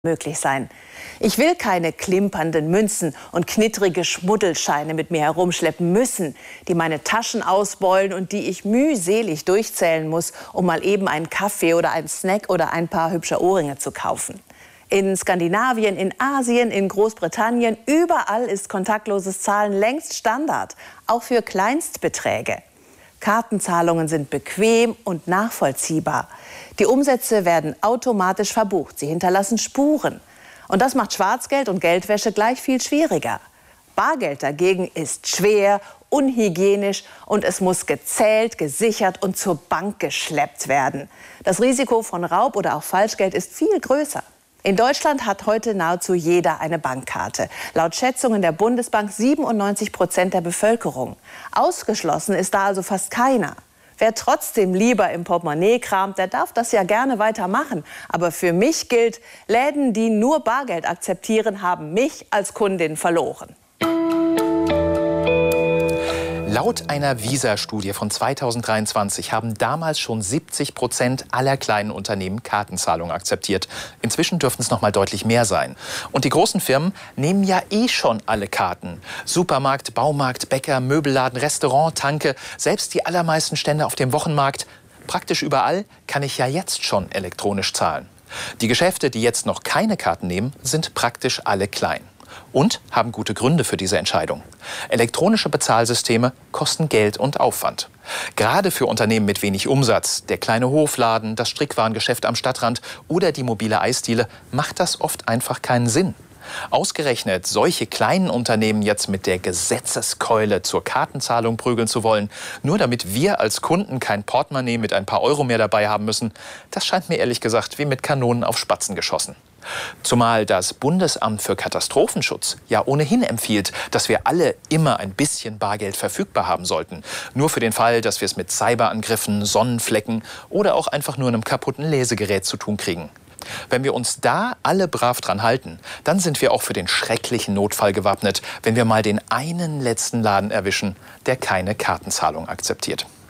möglich sein. Ich will keine klimpernden Münzen und knittrige Schmuddelscheine mit mir herumschleppen müssen, die meine Taschen ausbeulen und die ich mühselig durchzählen muss, um mal eben einen Kaffee oder einen Snack oder ein paar hübsche Ohrringe zu kaufen. In Skandinavien, in Asien, in Großbritannien, überall ist kontaktloses Zahlen längst Standard, auch für Kleinstbeträge. Kartenzahlungen sind bequem und nachvollziehbar. Die Umsätze werden automatisch verbucht. Sie hinterlassen Spuren. Und das macht Schwarzgeld und Geldwäsche gleich viel schwieriger. Bargeld dagegen ist schwer, unhygienisch und es muss gezählt, gesichert und zur Bank geschleppt werden. Das Risiko von Raub oder auch Falschgeld ist viel größer. In Deutschland hat heute nahezu jeder eine Bankkarte. Laut Schätzungen der Bundesbank 97% der Bevölkerung. Ausgeschlossen ist da also fast keiner. Wer trotzdem lieber im Portemonnaie kramt, der darf das ja gerne weitermachen. Aber für mich gilt, Läden, die nur Bargeld akzeptieren, haben mich als Kundin verloren. Laut einer Visa-Studie von 2023 haben damals schon 70% aller kleinen Unternehmen Kartenzahlungen akzeptiert. Inzwischen dürften es noch mal deutlich mehr sein. Und die großen Firmen nehmen ja eh schon alle Karten. Supermarkt, Baumarkt, Bäcker, Möbelladen, Restaurant, Tanke, selbst die allermeisten Stände auf dem Wochenmarkt. Praktisch überall kann ich ja jetzt schon elektronisch zahlen. Die Geschäfte, die jetzt noch keine Karten nehmen, sind praktisch alle klein. Und haben gute Gründe für diese Entscheidung. Elektronische Bezahlsysteme kosten Geld und Aufwand. Gerade für Unternehmen mit wenig Umsatz, der kleine Hofladen, das Strickwarengeschäft am Stadtrand oder die mobile Eisdiele, macht das oft einfach keinen Sinn. Ausgerechnet solche kleinen Unternehmen jetzt mit der Gesetzeskeule zur Kartenzahlung prügeln zu wollen, nur damit wir als Kunden kein Portemonnaie mit ein paar Euro mehr dabei haben müssen, das scheint mir ehrlich gesagt wie mit Kanonen auf Spatzen geschossen. Zumal das Bundesamt für Katastrophenschutz ja ohnehin empfiehlt, dass wir alle immer ein bisschen Bargeld verfügbar haben sollten. Nur für den Fall, dass wir es mit Cyberangriffen, Sonnenflecken oder auch einfach nur einem kaputten Lesegerät zu tun kriegen. Wenn wir uns da alle brav dran halten, dann sind wir auch für den schrecklichen Notfall gewappnet, wenn wir mal den einen letzten Laden erwischen, der keine Kartenzahlung akzeptiert.